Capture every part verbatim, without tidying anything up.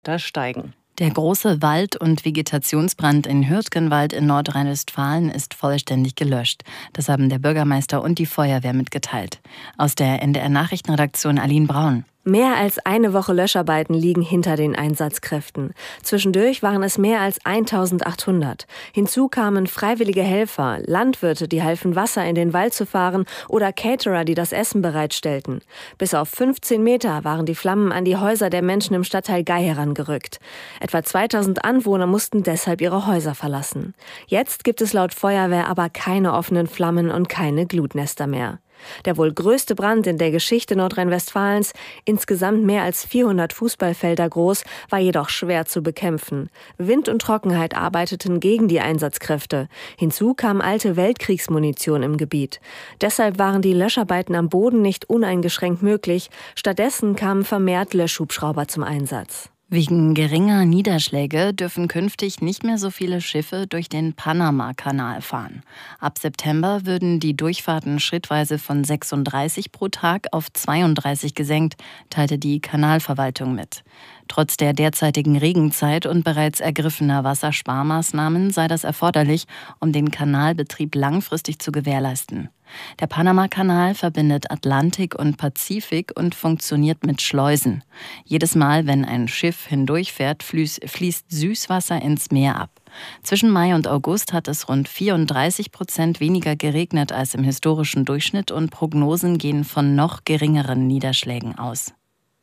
steigen. Der große Wald- und Vegetationsbrand in Hürtgenwald in Nordrhein-Westfalen ist vollständig gelöscht. Das haben der Bürgermeister und die Feuerwehr mitgeteilt. Aus der N D R-Nachrichtenredaktion Aline Braun. Mehr als eine Woche Löscharbeiten liegen hinter den Einsatzkräften. Zwischendurch waren es mehr als eintausendachthundert. Hinzu kamen freiwillige Helfer, Landwirte, die halfen, Wasser in den Wald zu fahren, oder Caterer, die das Essen bereitstellten. Bis auf fünfzehn Meter waren die Flammen an die Häuser der Menschen im Stadtteil Gei herangerückt. Etwa zweitausend Anwohner mussten deshalb ihre Häuser verlassen. Jetzt gibt es laut Feuerwehr aber keine offenen Flammen und keine Glutnester mehr. Der wohl größte Brand in der Geschichte Nordrhein-Westfalens, insgesamt mehr als vierhundert Fußballfelder groß, war jedoch schwer zu bekämpfen. Wind und Trockenheit arbeiteten gegen die Einsatzkräfte. Hinzu kam alte Weltkriegsmunition im Gebiet. Deshalb waren die Löscharbeiten am Boden nicht uneingeschränkt möglich. Stattdessen kamen vermehrt Löschhubschrauber zum Einsatz. Wegen geringer Niederschläge dürfen künftig nicht mehr so viele Schiffe durch den Panama-Kanal fahren. Ab September würden die Durchfahrten schrittweise von sechsunddreißig pro Tag auf zweiunddreißig gesenkt, teilte die Kanalverwaltung mit. Trotz der derzeitigen Regenzeit und bereits ergriffener Wassersparmaßnahmen sei das erforderlich, um den Kanalbetrieb langfristig zu gewährleisten. Der Panama-Kanal verbindet Atlantik und Pazifik und funktioniert mit Schleusen. Jedes Mal, wenn ein Schiff hindurchfährt, fließt Süßwasser ins Meer ab. Zwischen Mai und August hat es rund vierunddreißig Prozent weniger geregnet als im historischen Durchschnitt und Prognosen gehen von noch geringeren Niederschlägen aus.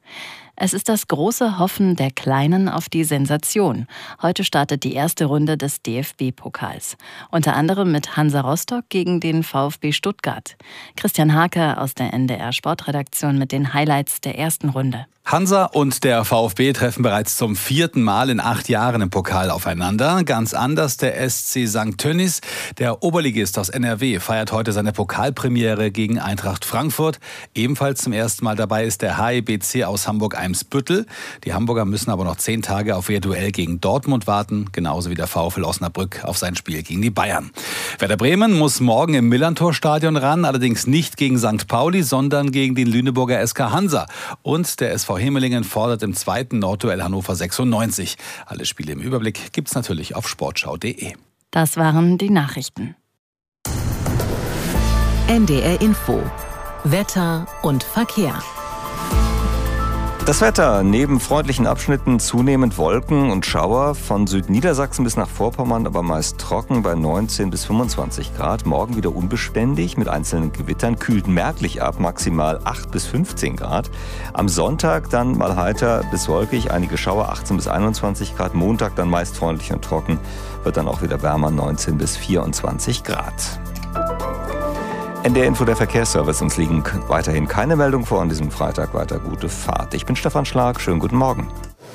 Es ist das große Hoffen der Kleinen auf die Sensation. Heute startet die erste Runde des D F B-Pokals. Unter anderem mit Hansa Rostock gegen den VfB Stuttgart. Christian Hake aus der N D R-Sportredaktion mit den Highlights der ersten Runde. Hansa und der VfB treffen bereits zum vierten Mal in acht Jahren im Pokal aufeinander. Ganz anders der S C Sankt Tönnies. Der Oberligist aus N R W feiert heute seine Pokalpremiere gegen Eintracht Frankfurt. Ebenfalls zum ersten Mal dabei ist der H E B C aus Hamburg-Eimsbüttel. Die Hamburger müssen aber noch zehn Tage auf ihr Duell gegen Dortmund warten. Genauso wie der VfL Osnabrück auf sein Spiel gegen die Bayern. Werder Bremen muss morgen im Millerntor-Stadion ran. Allerdings nicht gegen Sankt Pauli, sondern gegen den Lüneburger S K Hansa. Und der S V Himmelingen fordert im zweiten Nordduell Hannover sechsundneunzig. Alle Spiele im Überblick gibt's natürlich auf sportschau punkt de. Das waren die Nachrichten. N D R Info. Wetter und Verkehr. Das Wetter, neben freundlichen Abschnitten zunehmend Wolken und Schauer, von Südniedersachsen bis nach Vorpommern, aber meist trocken bei neunzehn bis fünfundzwanzig Grad. Morgen wieder unbeständig mit einzelnen Gewittern, kühlt merklich ab, maximal acht bis fünfzehn Grad. Am Sonntag dann mal heiter bis wolkig, einige Schauer, achtzehn bis einundzwanzig Grad. Montag dann meist freundlich und trocken, wird dann auch wieder wärmer, neunzehn bis vierundzwanzig Grad. N D R-Info, der Verkehrsservice. Uns liegen weiterhin keine Meldung vor an diesem Freitag. Weiter gute Fahrt. Ich bin Stefan Schlag. Schönen guten Morgen.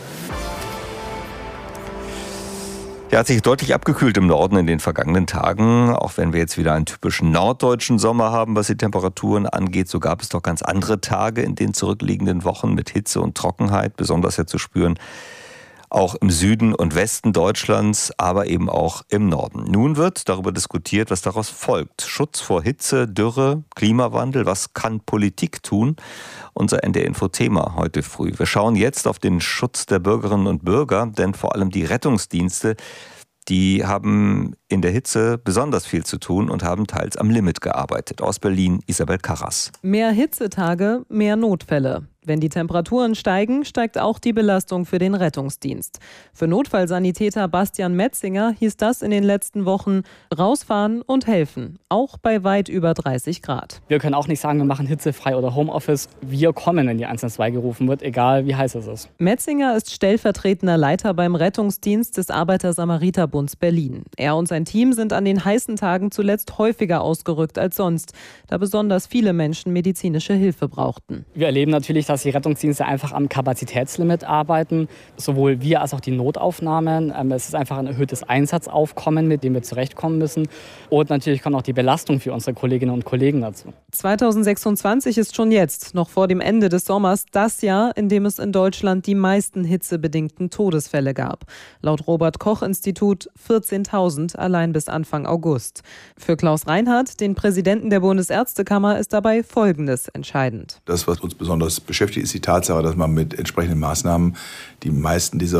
Ja, hat sich deutlich abgekühlt im Norden in den vergangenen Tagen. Auch wenn wir jetzt wieder einen typischen norddeutschen Sommer haben, was die Temperaturen angeht, so gab es doch ganz andere Tage in den zurückliegenden Wochen mit Hitze und Trockenheit, besonders ja zu spüren. Auch im Süden und Westen Deutschlands, aber eben auch im Norden. Nun wird darüber diskutiert, was daraus folgt. Schutz vor Hitze, Dürre, Klimawandel, was kann Politik tun? Unser N D R-Info-Thema heute früh. Wir schauen jetzt auf den Schutz der Bürgerinnen und Bürger, denn vor allem die Rettungsdienste, die haben in der Hitze besonders viel zu tun und haben teils am Limit gearbeitet. Aus Berlin, Isabel Karras. Mehr Hitzetage, mehr Notfälle. Wenn die Temperaturen steigen, steigt auch die Belastung für den Rettungsdienst. Für Notfallsanitäter Bastian Metzinger hieß das in den letzten Wochen rausfahren und helfen, auch bei weit über dreißig Grad. Wir können auch nicht sagen, wir machen hitzefrei oder Homeoffice. Wir kommen, wenn die eins eins zwei gerufen wird, egal wie heiß es ist. Metzinger ist stellvertretender Leiter beim Rettungsdienst des Arbeiter-Samariter-Bunds Berlin. Er und sein Team sind an den heißen Tagen zuletzt häufiger ausgerückt als sonst, da besonders viele Menschen medizinische Hilfe brauchten. Wir erleben natürlich, dass die Rettungsdienste einfach am Kapazitätslimit arbeiten, sowohl wir als auch die Notaufnahmen. Es ist einfach ein erhöhtes Einsatzaufkommen, mit dem wir zurechtkommen müssen. Und natürlich kommt auch die Belastung für unsere Kolleginnen und Kollegen dazu. zweitausendsechsundzwanzig ist schon jetzt, noch vor dem Ende des Sommers, das Jahr, in dem es in Deutschland die meisten hitzebedingten Todesfälle gab. Laut Robert-Koch-Institut vierzehntausend allein bis Anfang August. Für Klaus Reinhardt, den Präsidenten der Bundesärztekammer, ist dabei Folgendes entscheidend. Das, was uns besonders beschäftigt, ist die Tatsache, dass man mit entsprechenden Maßnahmen die meisten dieser